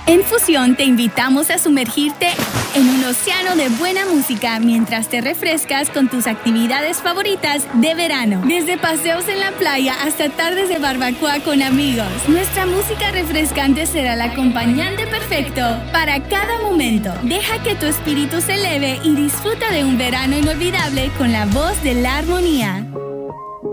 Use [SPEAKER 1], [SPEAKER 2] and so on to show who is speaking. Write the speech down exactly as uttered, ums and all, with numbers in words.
[SPEAKER 1] En Fusión te invitamos a sumergirte en un océano de buena música mientras te refrescas con tus actividades favoritas de verano. Desde paseos en la playa hasta tardes de barbacoa con amigos. Nuestra música refrescante será el acompañante perfecto para cada momento. Deja que tu espíritu se eleve y disfruta de un verano inolvidable con la voz de la armonía.